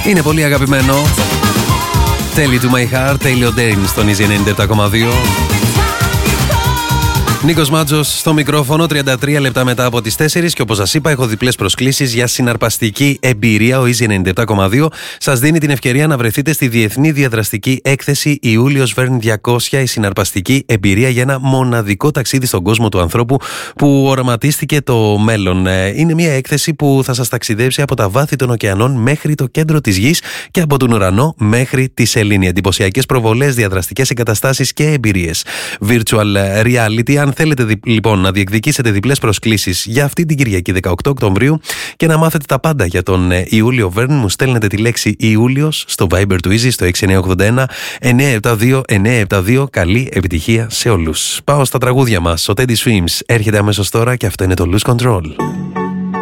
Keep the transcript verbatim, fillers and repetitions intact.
Είναι πολύ αγαπημένο. Τέλει to my heart, Τέλει ο Ντέιν στον Easy ενενήντα επτά κόμμα δύο. Νίκος Μάτζος στο μικρόφωνο, τριάντα τρία λεπτά μετά από τις τέσσερις, και όπως σας είπα, έχω διπλές προσκλήσεις για συναρπαστική εμπειρία. Ο Easy ενενήντα επτά κόμμα δύο σας δίνει την ευκαιρία να βρεθείτε στη Διεθνή Διαδραστική Έκθεση Ιούλιος Verne διακόσια, η συναρπαστική εμπειρία για ένα μοναδικό ταξίδι στον κόσμο του ανθρώπου που οραματίστηκε το μέλλον. Είναι μια έκθεση που θα σας ταξιδέψει από τα βάθη των ωκεανών μέχρι το κέντρο της γης και από τον ουρανό μέχρι τη σελήνη. Εντυπωσιακές προβολές, διαδραστικές εγκαταστάσεις και εμπειρίες. Virtual reality. Αν θέλετε λοιπόν να διεκδικήσετε διπλές προσκλήσεις για αυτή την Κυριακή δεκαοκτώ Οκτωβρίου και να μάθετε τα πάντα για τον Ιούλιο Verne, μου στέλνετε τη λέξη Ιούλιος στο Viber του Easy στο έξι εννιά οκτώ ένα εννιά επτά δύο εννιά επτά δύο. Καλή επιτυχία σε όλους. Πάω στα τραγούδια μας. Ο Teddy Swims έρχεται αμέσως τώρα και αυτό είναι το Lose Control.